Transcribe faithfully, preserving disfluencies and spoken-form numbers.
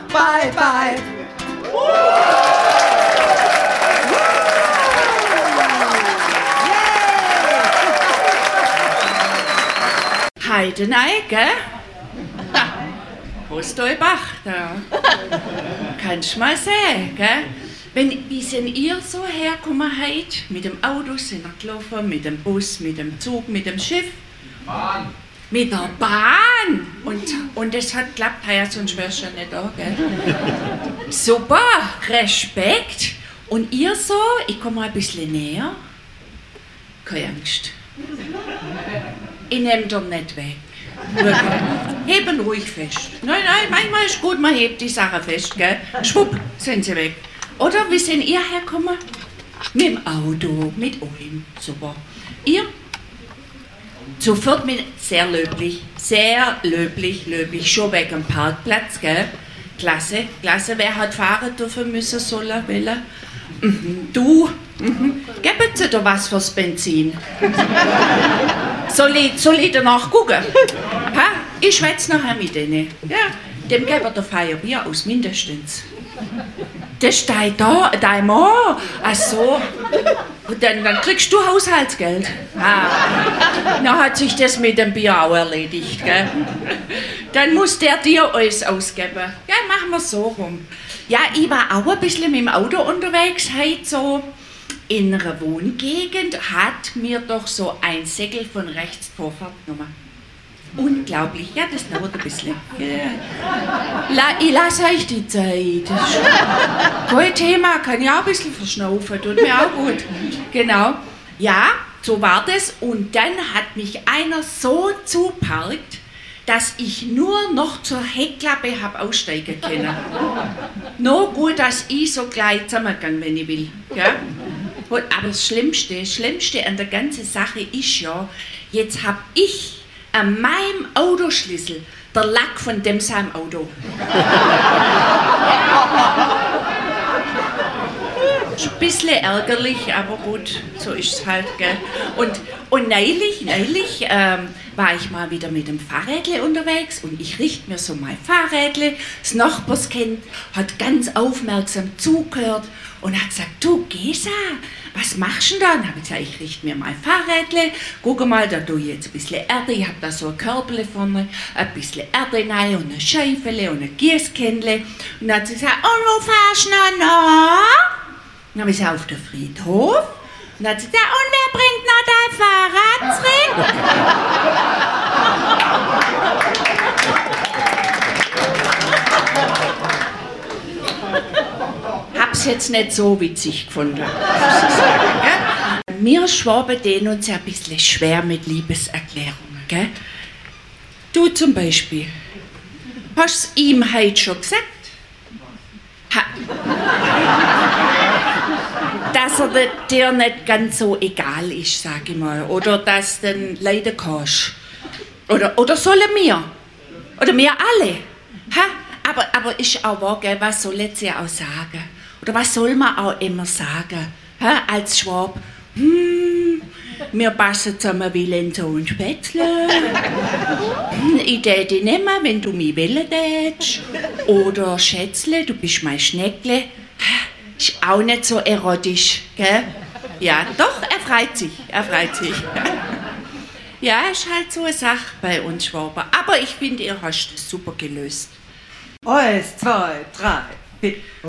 bye, bye. Heidenei, gell? Ha, Hostolbach, da. Kannst mal sehen, gell? Wenn, wie sind ihr so hergekommen heute? Mit dem Auto sind ihr gelaufen, mit dem Bus, mit dem Zug, mit dem Schiff? Bahn. Mit der Bahn! Und, und das hat geklappt, ja, sonst wärst du ja nicht da, gell? Super, Respekt. Und ihr so, ich komme mal ein bisschen näher. Keine Angst. Ich nehme dir nicht weg. Heben ruhig fest. Nein, nein, manchmal ist gut, man hebt die Sache fest, gell? Schwupp, sind sie weg. Oder wie sind ihr hergekommen? Mit dem Auto, mit euch. Super. Ihr? Sofort mit, sehr löblich, sehr löblich, löblich, schon weg am Parkplatz, gell? Klasse, klasse, wer hat fahren dürfen müssen, sollen, wollen? Mhm. Du, mhm. Geben Sie dir was fürs Benzin? Soll ich, soll ich danach gucken? Ha? Ich schwätze nachher mit denen. Ja, dem geben wir Feierbier aus, mindestens. Das steht da, dein Mann. Ach so. Und dann, dann kriegst du Haushaltsgeld. Ah. Dann hat sich das mit dem Bier auch erledigt, gell? Dann muss der dir alles ausgeben. Ja, machen wir so rum. Ja, ich war auch ein bisschen mit dem Auto unterwegs, heute so in einer Wohngegend, hat mir doch so ein Segel von rechts Vorfahrt genommen. Unglaublich, ja, das dauert ein bisschen. Ja. La, ich lasse euch die Zeit. Das ist kein Thema, kann ich auch ein bisschen verschnaufen, tut mir auch gut. Genau. Ja, so war das. Und dann hat mich einer so zuparkt, dass ich nur noch zur Heckklappe habe aussteigen können. Nur gut, dass ich so gleich zusammengegangen, wenn ich will. Ja? Aber das Schlimmste, das Schlimmste an der ganzen Sache ist ja, jetzt habe ich an meinem Autoschlüssel der Lack von dem seinem Auto. Ist ein bisschen ärgerlich, aber gut, so ist es halt, gell. Und, und neulich, neulich ähm, war ich mal wieder mit dem Fahrrädle unterwegs und ich richte mir so mein Fahrrädle. Das Nachbarskind hat ganz aufmerksam zugehört und hat gesagt, du Gesa, was machst du denn da? Und habe ich gesagt, ich richte mir mein Fahrrädle, guck mal, da tue ich jetzt ein bisschen Erde, ich habe da so ein Körbele vorne, ein bisschen Erde rein und ein Scheifele und ein Gießkännle. Und dann hat sie gesagt, und wo fahrst du denn noch? Dann habe ich gesagt, auf den Friedhof. Und dann hat sie gesagt, und wer bringt noch dein Fahrrad zurück? Hab's jetzt nicht so witzig gefunden, muss ich sagen, gell? Wir Schwaben tun uns ja ein bisschen schwer mit Liebeserklärungen, gell? Du zum Beispiel. Hast du ihm heute schon gesagt? Ha. Dass er dir nicht ganz so egal ist, sag ich mal. Oder dass du dann leiden kannst. Oder, oder sollen wir? Oder wir alle? Ha? Aber, aber ist auch wahr, gell? Was soll jetzt ja auch sagen? Oder was soll man auch immer sagen? Ha? Als Schwab. Hm, wir passen zusammen wie Lenzo und Spätzle. Hm, ich täte dich nehmen, wenn du mich wählen tätst. Oder Schätzle, du bist mein Schneckle. Ist auch nicht so erotisch, gell? Ja, doch, er freut sich, er freut sich. Ja, ist halt so eine Sache bei uns Schwaben. Aber ich finde, ihr habt es super gelöst. Eins, zwei, drei, vier.